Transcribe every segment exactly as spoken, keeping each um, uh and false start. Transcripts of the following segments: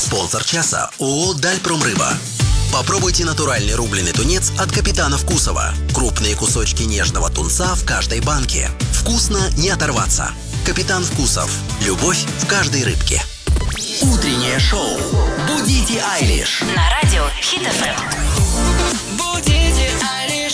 Спонсор часа ООО «Дальпромрыба». Попробуйте натуральный рубленый тунец от Капитана Вкусова. Крупные кусочки нежного тунца в каждой банке. Вкусно не оторваться. Капитан Вкусов. Любовь в каждой рыбке. Утреннее шоу «Будите Айлиш» на радио Хит эф эм. Будите Айлиш.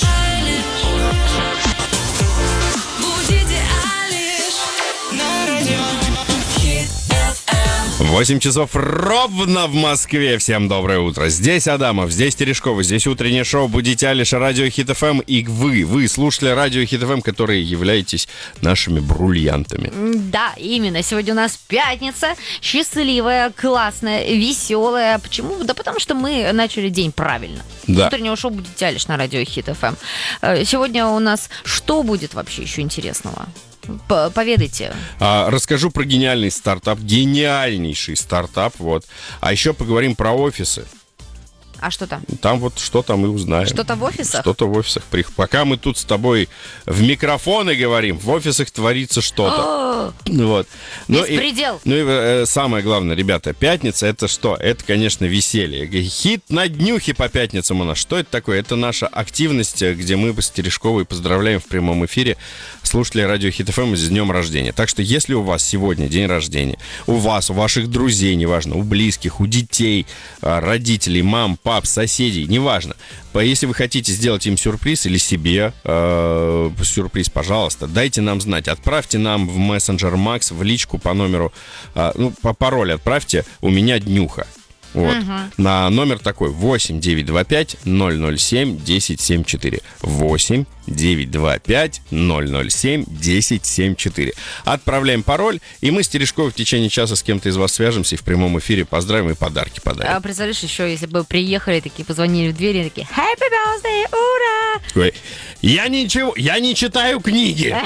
Будите Айлиш на радио Хит эф эм. восемь часов ровно в Москве. Всем доброе утро. Здесь Адамов, здесь Терешкова, здесь утреннее шоу «Будите Айлиш», радио Хит эф эм. И вы, вы, слушатели радио Хит эф эм, которые являетесь нашими бриллиантами. Да, именно. Сегодня у нас пятница. Счастливая, классная, веселая. Почему? Да потому что мы начали день правильно. Да. С утреннего шоу «Будите Айлиш» на радио Хит эф эм. Сегодня у нас что будет вообще еще интересного? Поведайте. А, расскажу про гениальный стартап, гениальнейший стартап, вот. А еще поговорим про офисы. А что там? Там вот что там и узнаем. Что-то в офисах? Что-то в офисах. Пока мы тут с тобой в микрофоны говорим, в офисах творится что-то. Вот. Беспредел. Ну и, ну и э, самое главное, ребята, пятница — это что? Это, конечно, веселье. Хит на днюхе по пятницам у нас. Что это такое? Это наша активность, где мы с Терешковой поздравляем в прямом эфире слушателей радио Хит эф эм с днем рождения. Так что, если у вас сегодня день рождения, у вас, у ваших друзей, неважно, у близких, у детей, родителей, мам, пап, соседей, неважно. Если вы хотите сделать им сюрприз или себе э, сюрприз, пожалуйста, дайте нам знать. Отправьте нам в мессенджер Макс, в личку по номеру, э, ну, по паролю отправьте «У меня днюха». Вот. Uh-huh. На номер такой восемь девятьсот двадцать пять ноль ноль семь десять семьдесят четыре. восемь девятьсот двадцать пять ноль ноль семь десять семьдесят четыре. Отправляем пароль, и мы с Терешковой в течение часа с кем-то из вас свяжемся и в прямом эфире поздравим и подарки подарим. А представляешь, еще если бы приехали, такие позвонили в дверь, и такие «Happy birthday, ура!» Ой, я ничего, я не читаю книги.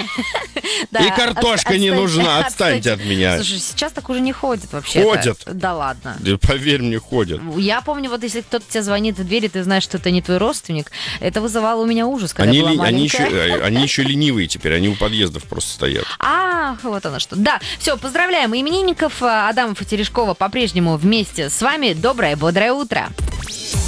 И картошка не нужна, отстаньте от меня. Слушай, сейчас так уже не ходят вообще. Ходят. Да ладно. Поверь мне, ходят. Я помню, вот если кто-то тебе звонит в дверь, и ты знаешь, что это не твой родственник, это вызывало у меня ужас, когда они, была ли, маленькая. Они еще, они еще ленивые теперь, они у подъездов просто стоят. А, вот оно что. Да, все, поздравляем именинников. Адамов и Терешкова по-прежнему вместе с вами. Доброе, бодрое утро.